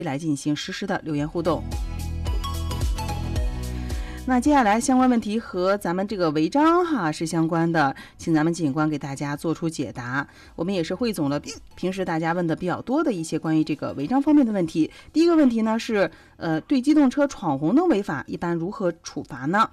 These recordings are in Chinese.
来进行实时的留言互动。那接下来相关问题和咱们这个违章是相关的，请咱们警官给大家做出解答。我们也是汇总了平时大家问的比较多的一些关于这个违章方面的问题。第一个问题呢是，对机动车闯红灯违法一般如何处罚呢？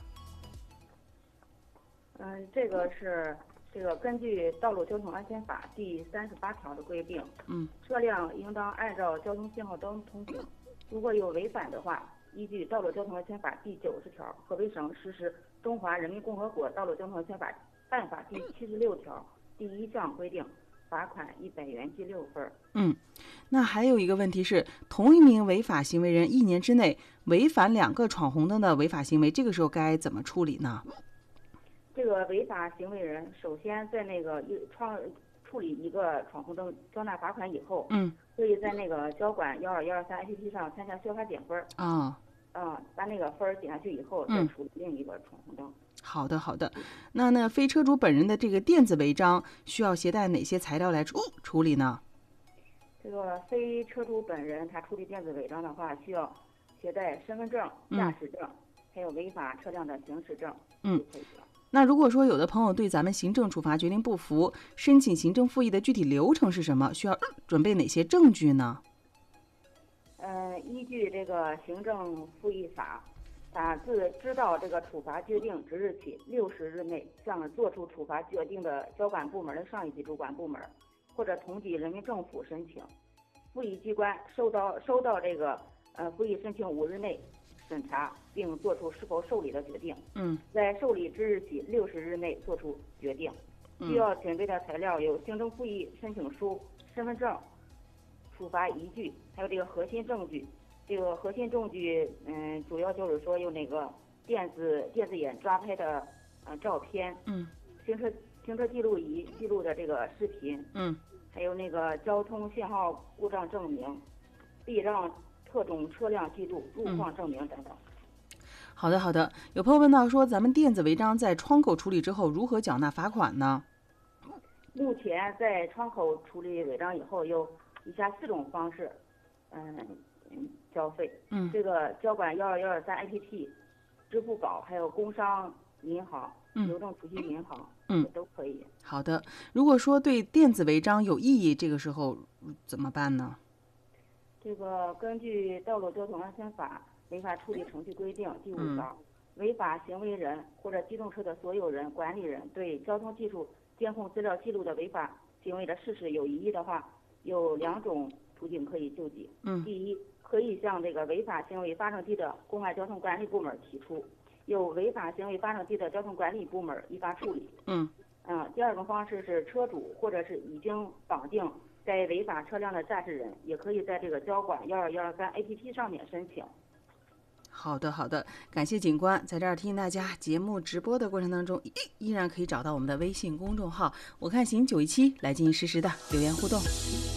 这个根据《道路交通安全法》第38条的规定，车辆应当按照交通信号灯通行，如果有违反的话，依据《道路交通安全法》第90条，河北省实施《中华人民共和国道路交通安全法》办法第76条第1项规定，罚款100元记6分。 那还有一个问题是，同一名违法行为人1年之内违反2个闯红灯的违法行为，这个时候该怎么处理呢？ 这个违法行为人首先在那个处理一个闯红灯交纳罚款以后，可以在那个交管12123 APP 上参加消法减分。把那个分减下去以后，再处理另一个闯红灯。 好的。那非车主本人的这个电子违章需要携带哪些材料来处理呢？ 这个非车主本人他处理电子违章的话，需要携带身份证、驾驶证，还有违法车辆的行驶证。 那如果说有的朋友对咱们行政处罚决定不服，申请行政复议的具体流程是什么？需要准备哪些证据呢？ 依据这个行政复议法，自知道这个处罚决定之日起60日内，向作出处罚决定的交管部门的上一级主管部门或者同级人民政府申请，复议机关收到这个复议申请5日内审查并作出是否受理的决定。在受理之日起60日内作出决定。需要准备的材料有行政复议申请书、身份证、处罚依据，还有这个核心证据。这个核心证据，主要就是说有那个电子眼抓拍的照片，行车记录仪记录的这个视频，还有那个交通信号故障证明、避让特种车辆记录、路况证明等等。 好的。有朋友问到说，咱们电子违章在窗口处理之后如何缴纳罚款呢？ 目前在窗口处理违章以后，有以下4种方式，交费。这个交管12123 APP、支付宝，还有工商银行、邮政储蓄银行，都可以。 好的。如果说对电子违章有异议，这个时候怎么办呢？ 这个根据《道路交通安全法》违法处理程序规定第5条，违法行为人或者机动车的所有人、管理人对交通技术监控资料记录的违法行为的事实有异议的话，有2种途径可以救济。第一，可以向这个违法行为发生地的公安交通管理部门提出，由违法行为发生地的交通管理部门依法处理。第2种方式是车主或者是已经绑定该违法车辆的驾驶人，也可以在这个交管12123 APP 上面申请。 好的，感谢警官。在这儿提醒大家，节目直播的过程当中依然可以找到我们的微信公众号“我看行917”来进行实时的留言互动。